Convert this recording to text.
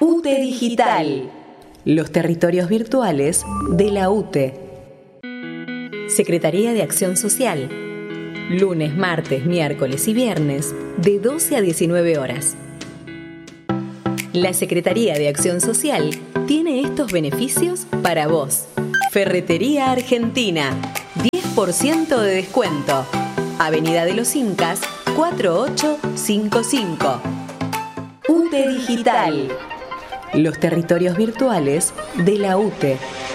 UTE Digital. Los territorios virtuales de la UTE. Secretaría de Acción Social. Lunes, martes, miércoles y viernes, de 12 a 19 horas. La Secretaría de Acción Social tiene estos beneficios para vos. Ferretería Argentina, 10% de descuento. Avenida de los Incas, 4855. UTE Digital. Los territorios virtuales de la UTE.